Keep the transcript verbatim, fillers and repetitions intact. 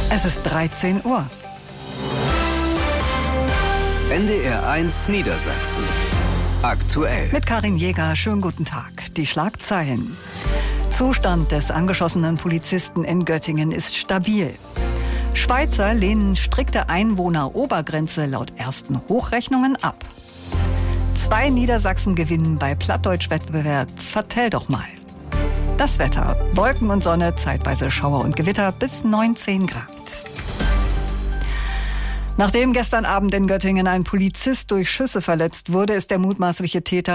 Es ist dreizehn Uhr. N D R eins Niedersachsen. Aktuell. Mit Karin Jäger, schönen guten Tag. Die Schlagzeilen. Zustand des angeschossenen Polizisten in Göttingen ist stabil. Schweizer lehnen strikte Einwohnerobergrenze laut ersten Hochrechnungen ab. Zwei Niedersachsen gewinnen bei Plattdeutsch-Wettbewerb Vertell doch mal. Das Wetter. Wolken und Sonne, zeitweise Schauer und Gewitter bis neunzehn Grad. Nachdem gestern Abend in Göttingen ein Polizist durch Schüsse verletzt wurde, ist der mutmaßliche Täter